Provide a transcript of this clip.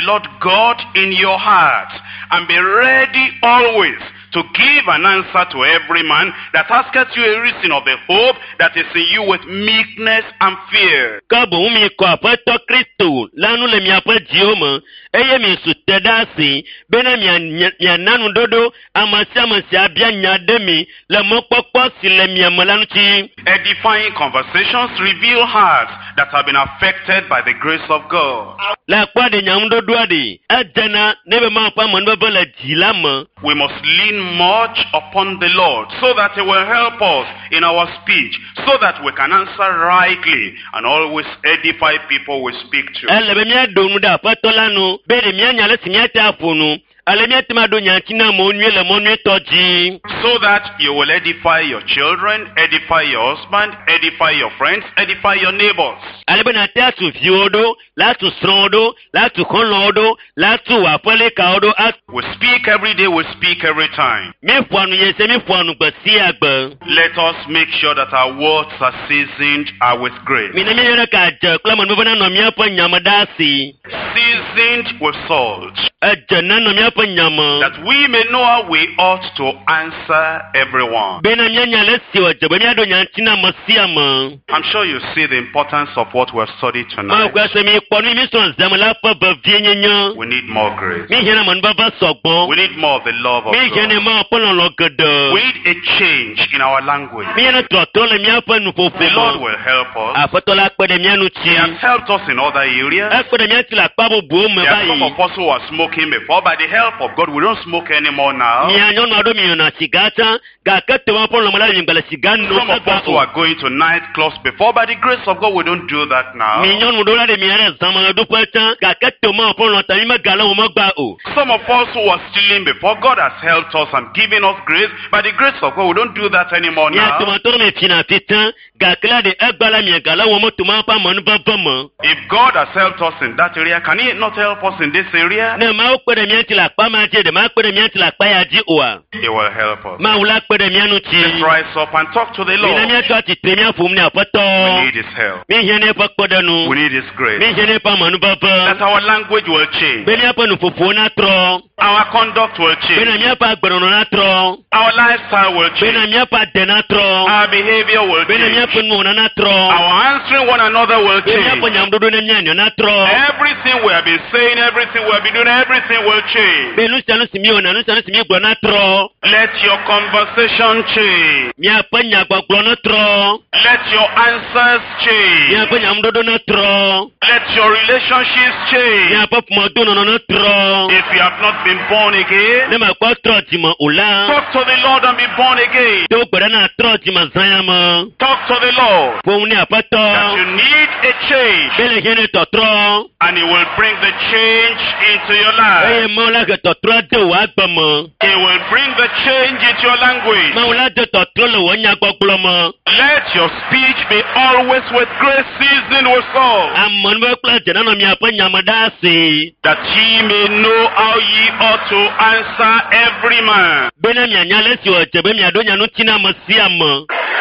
Lord God in your heart, and be ready always to give an answer to every man that asketh you a reason of the hope that is in you with meekness and fear. Kabo mi ko apato Kristo lanu le mi apajioma eye mi sutedasi bena mi nanu dodo amasi abia nyademi le mokpokpo sile mi amalanu chi. Edifying conversations reveal hearts that have been affected by the grace of God. La kwa de nyamdodo ade ajana nebe ma pa monbebe la jilama. We must lean much upon the Lord so that He will help us in our speech, so that we can answer rightly and always edify people we speak to. Elebe mi adonu da patolanu bere mi anyale simiata afunu. So that you will edify your children, edify your husband, edify your friends, edify your neighbors. We speak every day, we speak every time. Let us make sure that our words are seasoned with grace. Seasoned with salt. That we may know how we ought to answer everyone. I'm sure you see the importance of what we have studied tonight. We need more grace. We need more of the love of God. We need a change in our language. The Lord will help us. He has helped us in other areas. There are some of us who are smoking before. By the help of God, we don't smoke anymore now. Some of us who are going to nightclubs before, by the grace of God, we don't do that now. Some of us who are stealing before, God has helped us and given us grace. By the grace of God, we don't do that anymore now. If God has helped us in that area, can He not help us in this area? He will help us. Let's rise up and talk to the Lord. We need His help. We need His grace. That our language will change. Our conduct will change. Our lifestyle will change. Our behavior will change. Our answering one another will change. Everything we have been saying, everything we have been doing, everything will change. Let your conversation change. Let your answers change. Let your relationships change. If you have not been born again, talk to the Lord and be born again. Talk to the Lord that you need a change, and He will bring the change into your life. He will bring the change into your language. Let your speech be always with grace seasoned with salt, that ye may know how ye ought to answer every man.